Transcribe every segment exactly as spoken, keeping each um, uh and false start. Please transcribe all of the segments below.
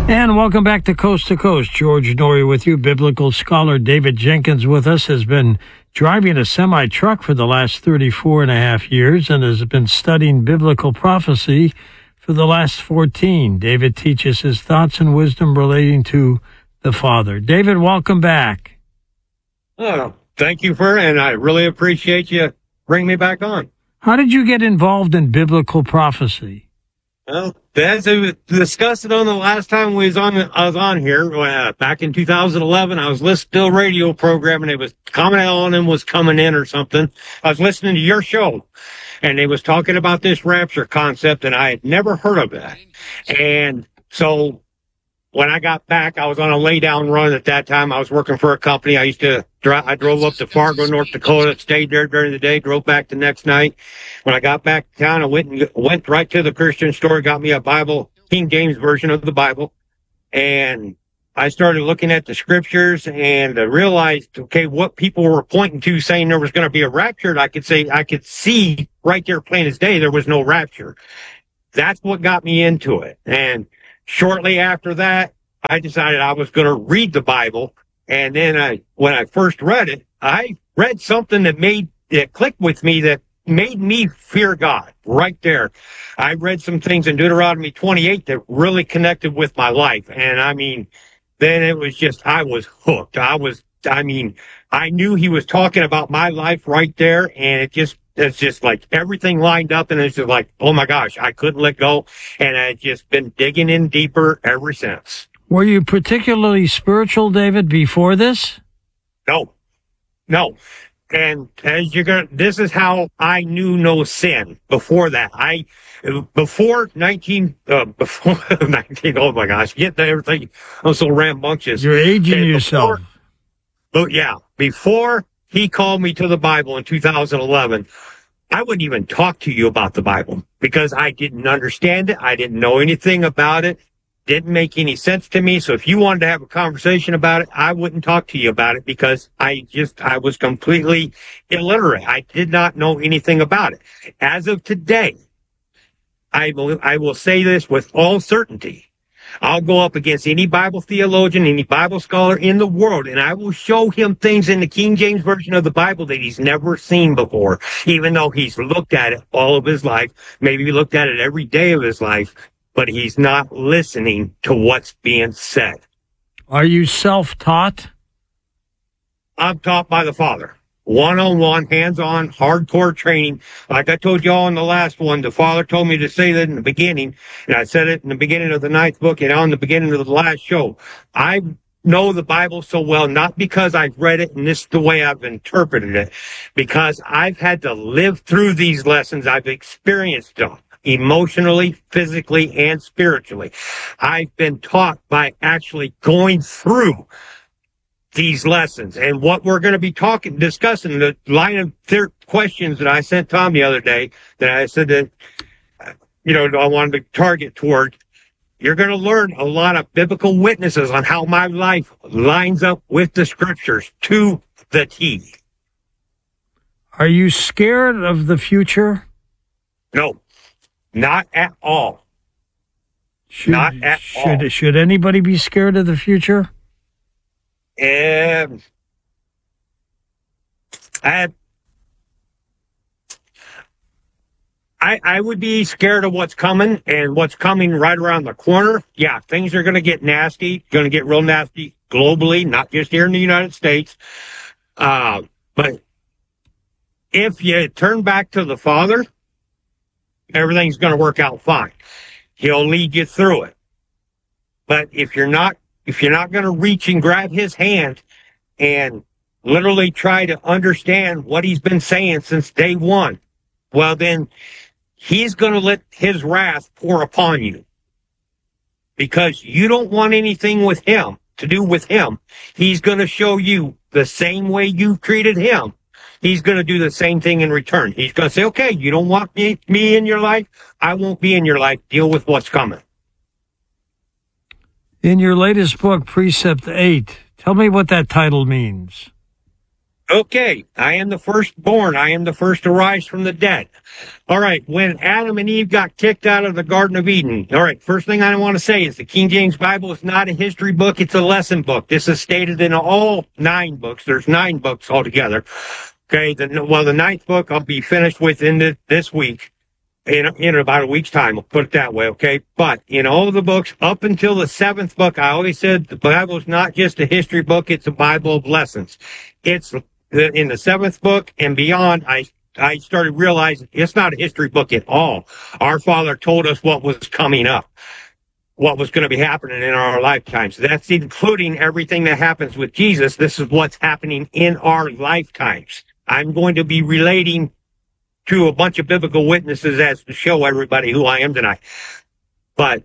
And welcome back to Coast to Coast. George Noory with you. Biblical scholar David Jenkins with us has been driving a semi-truck for the last thirty-four and a half years and has been studying biblical prophecy for the last fourteen. David teaches his thoughts and wisdom relating to the Father. David, welcome back. Oh, thank you for, and I really appreciate you bringing me back on. How did you get involved in biblical prophecy? Well, as we discussed it on the last time we was on, I was on here, uh, back in two thousand eleven, I was listening to a radio program and it was coming on and was coming in or something. I was listening to your show and they was talking about this rapture concept and I had never heard of that. And so when I got back, I was on a lay down run at that time. I was working for a company. I used to drive, I drove up to Fargo, North Dakota, stayed there during the day, drove back the next night. When I got back to town, I went and went right to the Christian store, got me a Bible, King James version of the Bible. And I started looking at the scriptures and I realized, okay, what people were pointing to saying there was going to be a rapture. I could say, I could see right there plain as day, there was no rapture. That's what got me into it. And shortly after that, I decided I was going to read the Bible. And then I, when I first read it, I read something that made it click with me that made me fear God right there. I read some things in Deuteronomy twenty-eight that really connected with my life. And I mean, then it was just, I was hooked. I was, I mean, I knew he was talking about my life right there. And it just, it's just like everything lined up and it's just like, oh my gosh, I couldn't let go. And I've just been digging in deeper ever since. Were you particularly spiritual, David, before this? No, no. And as you're going to, this is how I knew no sin before that. I, before nineteen, uh, before nineteen, oh my gosh, get everything. I'm so rambunctious. You're aging and yourself. But yeah, before he called me to the Bible in two thousand eleven, I wouldn't even talk to you about the Bible because I didn't understand it. I didn't know anything about it. Didn't make any sense to me. So if you wanted to have a conversation about it, I wouldn't talk to you about it because I just, I was completely illiterate. I did not know anything about it. As of today, I will, I will say this with all certainty. I'll go up against any Bible theologian, any Bible scholar in the world, and I will show him things in the King James Version of the Bible that he's never seen before, even though he's looked at it all of his life, maybe he looked at it every day of his life, but he's not listening to what's being said. Are you self-taught? I'm taught by the Father. One-on-one, hands-on, hardcore training. Like I told you all in the last one, the Father told me to say that in the beginning, and I said it in the beginning of the ninth book and on the beginning of the last show. I know the Bible so well, not because I've read it and this is the way I've interpreted it, because I've had to live through these lessons. I've experienced them emotionally, physically, and spiritually. I've been taught by actually going through these lessons. And what we're going to be talking, discussing, the line of thir- questions that I sent Tom the other day, that I said that, you know, I wanted to target toward, you're going to learn a lot of biblical witnesses on how my life lines up with the scriptures to the T. Are you scared of the future? No, not at all. Should, not at should, all. Should anybody be scared of the future? Um, I, I, I would be scared of what's coming and what's coming right around the corner. Yeah, things are going to get nasty, going to get real nasty globally, not just here in the United States. Uh, but if you turn back to the Father, everything's going to work out fine. He'll lead you through it. But if you're not, if you're not going to reach and grab his hand and literally try to understand what he's been saying since day one, well, then he's going to let his wrath pour upon you because you don't want anything with him to do with him. He's going to show you the same way you've treated him. He's going to do the same thing in return. He's going to say, okay, you don't want me, me in your life. I won't be in your life. Deal with what's coming. In your latest book, Precept eight, tell me what that title means. Okay, I am the firstborn. I am the first to rise from the dead. All right, when Adam and Eve got kicked out of the Garden of Eden. All right, first thing I want to say is the King James Bible is not a history book. It's a lesson book. This is stated in all nine books. There's nine books altogether. Okay, the, well, the ninth book I'll be finished with in the, this week. In, in about a week's time, I'll put it that way, okay? But in all of the books, up until the seventh book, I always said the Bible is not just a history book, it's a Bible of lessons. It's in the seventh book and beyond, I I started realizing it's not a history book at all. Our Father told us what was coming up, what was going to be happening in our lifetimes. That's including everything that happens with Jesus. This is what's happening in our lifetimes. I'm going to be relating to a bunch of biblical witnesses as to show everybody who I am tonight. But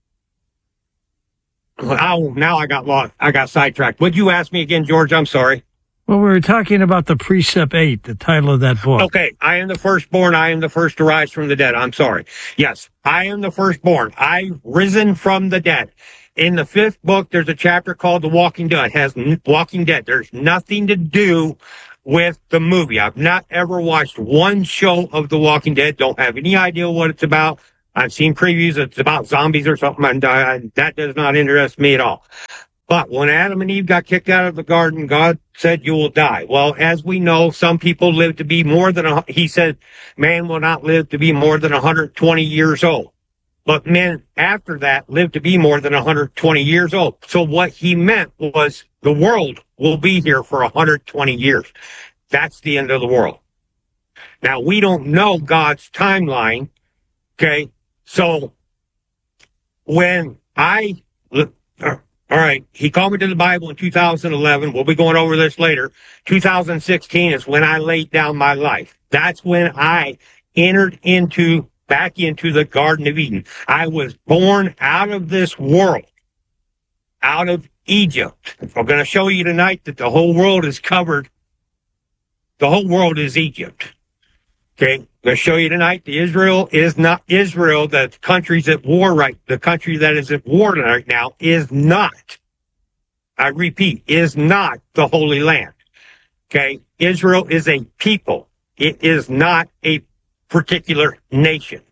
oh, now I got lost. I got sidetracked. Would you ask me again, George? I'm sorry. Well, we were talking about the Precept eight, the title of that book. Okay, I am the firstborn. I am the first to rise from the dead. I'm sorry. Yes, I am the firstborn. I've risen from the dead. In the fifth book, there's a chapter called The Walking Dead. It has Walking Dead. There's nothing to do with the movie. I've not ever watched one show of The Walking Dead. Don't have any idea what it's about. I've seen previews. It's about zombies or something, and uh, that does not interest me at all. But when Adam and Eve got kicked out of the garden, God said, you will die. Well, as we know, some people live to be more than, a, he said, man will not live to be more than one hundred twenty years old. But men after that live to be more than one hundred twenty years old. So what he meant was the world will be here for one hundred twenty years. That's the end of the world. Now, we don't know God's timeline, okay? So when I, all right, he called me to the Bible in two thousand eleven. We'll be going over this later. two thousand sixteen is when I laid down my life. That's when I entered into, back into the Garden of Eden. I was born out of this world, out of Egypt. I'm going to show you tonight that the whole world is covered. The whole world is Egypt. Okay, I'm going to show you tonight that Israel is not Israel. The country's at war right. The country that is at war right now is not. I repeat, is not the Holy Land. Okay, Israel is a people. It is not a particular nation.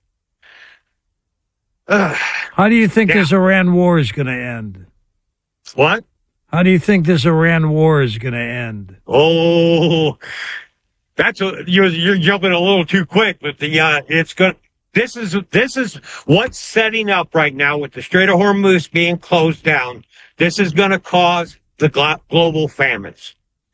Ugh. How do you think Now, this Iran war is going to end? What? How do you think this Iran war is going to end? Oh, that's a, you're, you're jumping a little too quick, but the, uh, it's going this is, this is what's setting up right now with the Strait of Hormuz being closed down. This is going to cause the glo- global famines.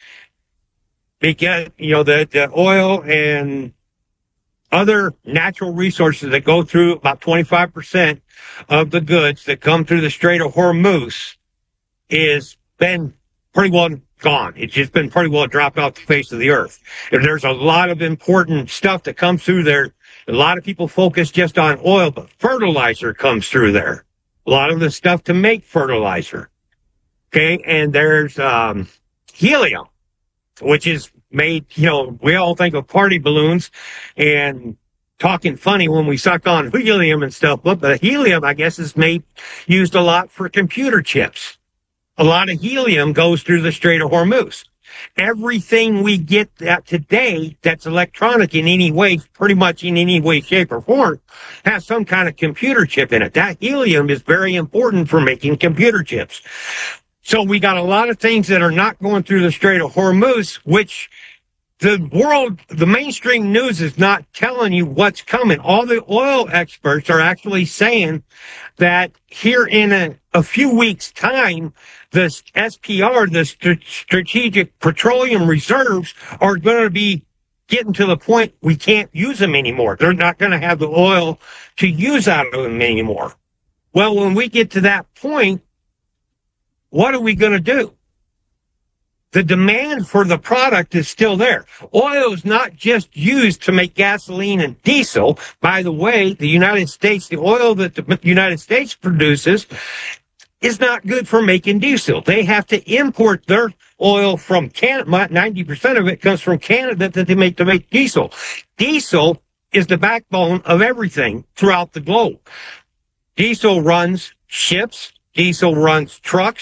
Because, you know, the, the oil and other natural resources that go through about twenty-five percent of the goods that come through the Strait of Hormuz is been pretty well gone. It's just been pretty well dropped off the face of the earth. And there's a lot of important stuff that comes through there. A lot of people focus just on oil, but fertilizer comes through there. A lot of the stuff to make fertilizer. Okay, and there's um, helium, which is made, you know, we all think of party balloons and talking funny when we suck on helium and stuff, but the helium, I guess, is made, used a lot for computer chips. A lot of helium goes through the Strait of Hormuz. Everything we get that today that's electronic in any way, pretty much in any way, shape, or form, has some kind of computer chip in it. That helium is very important for making computer chips. So we got a lot of things that are not going through the Strait of Hormuz, which the world, the mainstream news is not telling you what's coming. All the oil experts are actually saying that here in a, a few weeks' time, the S P R, the St- Strategic Petroleum Reserves, are going to be getting to the point we can't use them anymore. They're not going to have the oil to use out of them anymore. Well, when we get to that point, what are we going to do? The demand for the product is still there. Oil is not just used to make gasoline and diesel. By the way, the United States, the oil that the United States produces is not good for making diesel. They have to import their oil from Canada. ninety percent of it comes from Canada that they make to make diesel. Diesel is the backbone of everything throughout the globe. Diesel runs ships. Diesel runs trucks.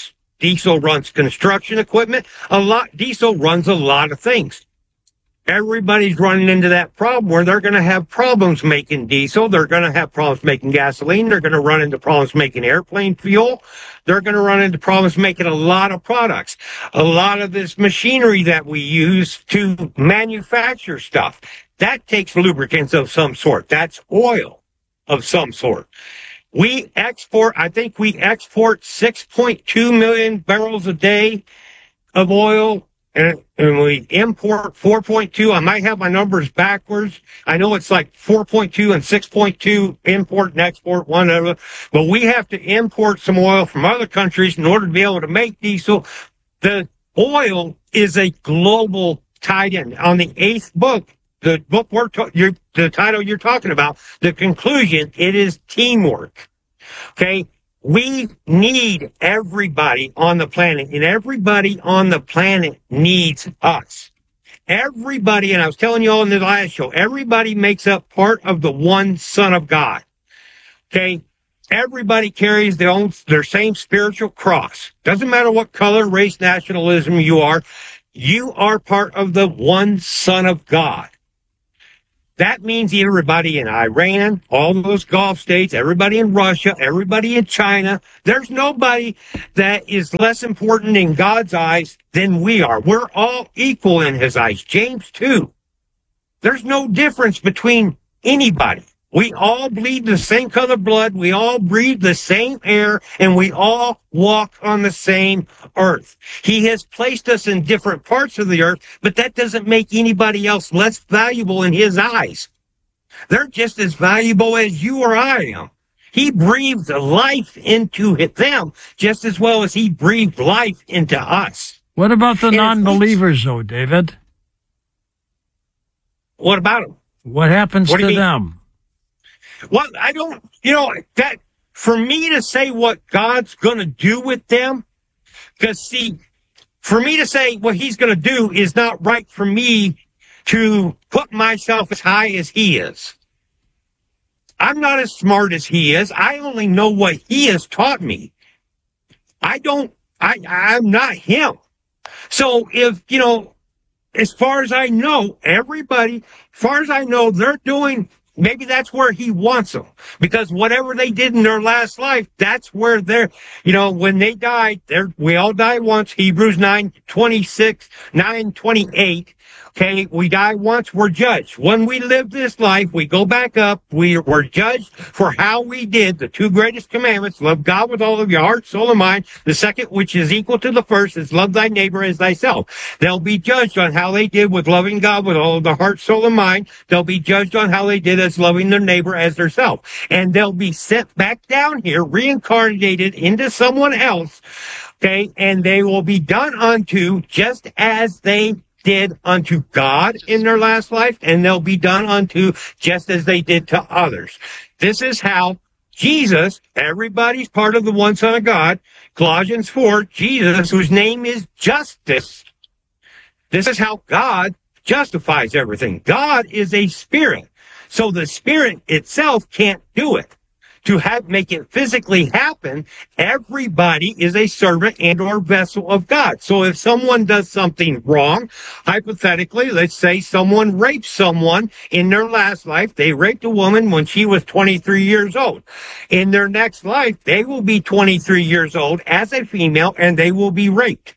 Diesel runs construction equipment. A lot, diesel runs a lot of things. Everybody's running into that problem where they're going to have problems making diesel. They're going to have problems making gasoline. They're going to run into problems making airplane fuel. They're going to run into problems making a lot of products. A lot of this machinery that we use to manufacture stuff, that takes lubricants of some sort. That's oil of some sort. We export, I think we export six point two million barrels a day of oil. And, and we import four point two. I might have my numbers backwards. I know it's like four point two and six point two import and export, one other. But we have to import some oil from other countries in order to be able to make diesel. The oil is a global tied in. On the eighth book, the book we're ta- you're, the title you're talking about, the conclusion, it is teamwork. Okay? We need everybody on the planet, and everybody on the planet needs us. Everybody, and I was telling you all in the last show, everybody makes up part of the one Son of God. Okay? Everybody carries their own, their same spiritual cross. Doesn't matter what color, race, nationalism you are. You are part of the one Son of God. That means everybody in Iran, all those Gulf states, everybody in Russia, everybody in China. There's nobody that is less important in God's eyes than we are. We're all equal in his eyes. James two. There's no difference between anybody. We all bleed the same color blood. We all breathe the same air, and we all walk on the same earth. He has placed us in different parts of the earth, but that doesn't make anybody else less valuable in his eyes. They're just as valuable as you or I am. He breathed life into them just as well as he breathed life into us. What about the And non-believers, though, David? What about them? What happens What do to you mean? them? Well, I don't, you know, that, for me to say what God's going to do with them, because see, for me to say what he's going to do is not right for me to put myself as high as he is. I'm not as smart as he is. I only know what he has taught me. I don't, I, I'm not him. So if, you know, as far as I know, everybody, as far as I know, they're doing, maybe that's where he wants them, because whatever they did in their last life, that's where they're, you know, when they died, they're, we all die once. Hebrews nine twenty-six, nine twenty-eight. Okay, we die once, we're judged. When we live this life, we go back up, we, we're judged for how we did the two greatest commandments, love God with all of your heart, soul, and mind. The second, which is equal to the first, is love thy neighbor as thyself. They'll be judged on how they did with loving God with all of their heart, soul, and mind. They'll be judged on how they did as loving their neighbor as theirself. And they'll be sent back down here, reincarnated into someone else, okay, and they will be done unto just as they did unto God in their last life, and they'll be done unto just as they did to others. This is how Jesus, everybody's part of the one Son of God, Colossians four, Jesus, whose name is justice. This is how God justifies everything. God is a spirit, so the spirit itself can't do it. To have make it physically happen, everybody is a servant and or vessel of God. So if someone does something wrong, hypothetically, let's say someone raped someone in their last life. They raped a woman when she was twenty-three years old. In their next life, they will be twenty-three years old as a female, and they will be raped.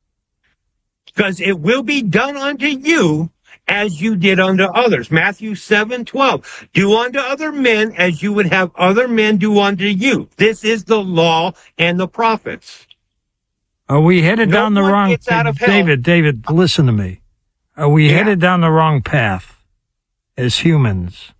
Because it will be done unto you as you did unto others. Matthew seven twelve. Do unto other men as you would have other men do unto you. This is the law and the prophets. Are we headed No down the one wrong gets out of hell. David, David, listen to me. Are we Yeah. headed down the wrong path as humans?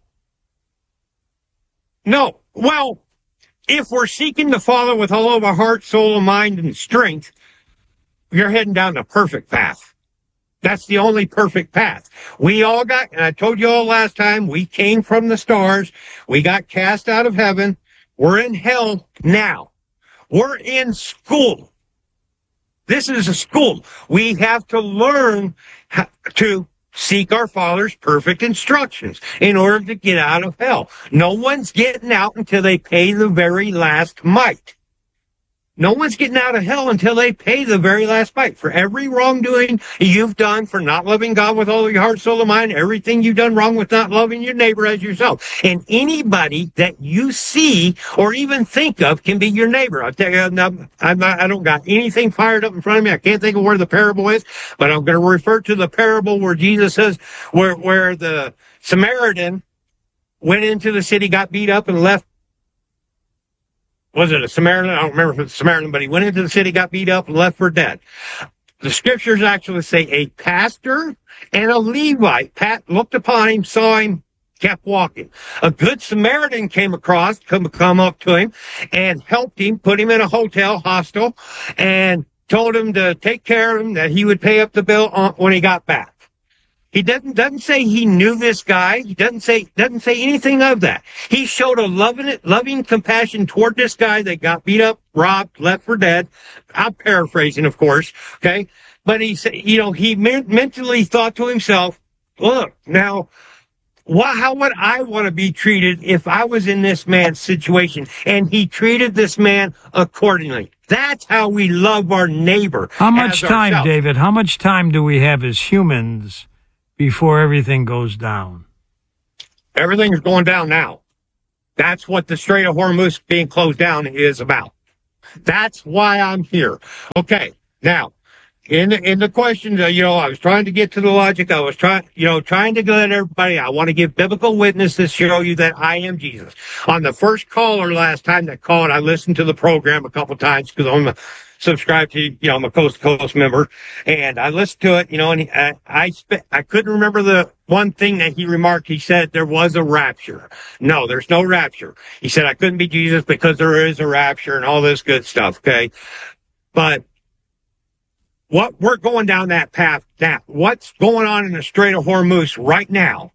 No. Well, if we're seeking the Father with all of our heart, soul, and mind and strength, you're heading down the perfect path. That's the only perfect path. We all got, and I told you all last time, we came from the stars. We got cast out of heaven. We're in hell now. We're in school. This is a school. We have to learn how to seek our Father's perfect instructions in order to get out of hell. No one's getting out until they pay the very last mite. No one's getting out of hell until they pay the very last bite for every wrongdoing you've done, for not loving God with all your heart, soul, and mind, everything you've done wrong with not loving your neighbor as yourself. And anybody that you see or even think of can be your neighbor. I'll tell you, I'm not, I'm not, I don't got anything fired up in front of me. I can't think of where the parable is, but I'm going to refer to the parable where Jesus says, where, where the Samaritan went into the city, got beat up, and left. Was it a Samaritan? I don't remember if it was a Samaritan, but he went into the city, got beat up, and left for dead. The scriptures actually say a pastor and a Levite Pat looked upon him, saw him, kept walking. A good Samaritan came across, come, come up to him, and helped him, put him in a hotel, hostel, and told him to take care of him, that he would pay up the bill on, when he got back. He doesn't doesn't say he knew this guy. He doesn't say doesn't say anything of that. He showed a loving loving compassion toward this guy that got beat up, robbed, left for dead. I'm paraphrasing, of course. Okay, but he said, you know, he me- mentally thought to himself, "Look, now, wh- how would I want to be treated if I was in this man's situation?" And he treated this man accordingly. That's how we love our neighbor. How much time, ourselves. David? How much time do we have as humans before everything goes down? Everything's going down now. That's what the Strait of Hormuz being closed down is about. That's why I'm here. Okay, now, in the, in the question, uh, you know, I was trying to get to the logic. I was trying, you know, trying to let everybody, I want to give biblical witness to show you that I am Jesus. On the first caller last time that called, I listened to the program a couple times because I'm a subscribed to, you know, I'm a Coast to Coast member, and I listened to it, you know, and he, I, I, spe- I couldn't remember the one thing that he remarked. He said there was a rapture. No, there's no rapture. He said I couldn't be Jesus because there is a rapture and all this good stuff, okay? But what we're going down that path now, what's going on in the Strait of Hormuz right now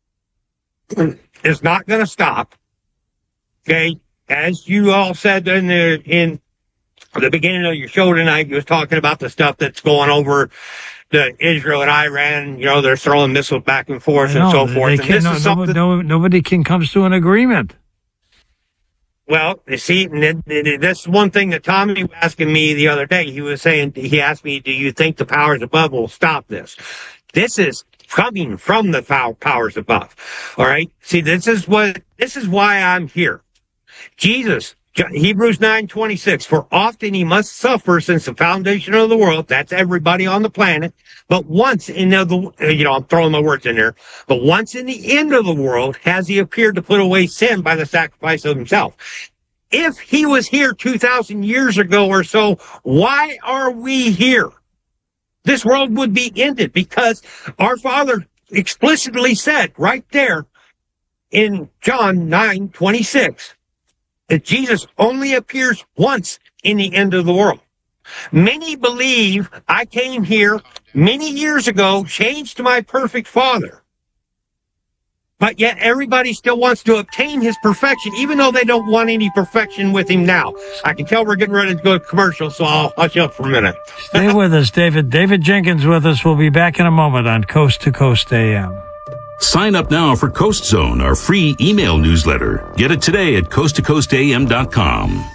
is not going to stop, okay? As you all said in the, in, At the beginning of your show tonight, you was talking about the stuff that's going over the Israel and Iran. You know, they're throwing missiles back and forth and so forth. And this is something, no, nobody can come to an agreement. Well, you see, this is one thing that Tommy was asking me the other day. He was saying, he asked me, do you think the powers above will stop this? This is coming from the powers above. All right. See, this is what, this is why I'm here. Jesus, Hebrews nine twenty-six, for often he must suffer since the foundation of the world. That's everybody on the planet. But once in the, you know, I'm throwing my words in there, but once in the end of the world has he appeared to put away sin by the sacrifice of himself. If he was here two thousand years ago or so, why are we here? This world would be ended because our Father explicitly said right there in John nine twenty-six, that Jesus only appears once in the end of the world. Many believe I came here many years ago, changed to my perfect Father. But yet everybody still wants to obtain his perfection, even though they don't want any perfection with him now. I can tell we're getting ready to go to commercial, so I'll hush up for a minute. Stay with us, David. David Jenkins with us. We'll be back in a moment on Coast to Coast A M. Sign up now for Coast Zone, our free email newsletter. Get it today at coast to coast a m dot com.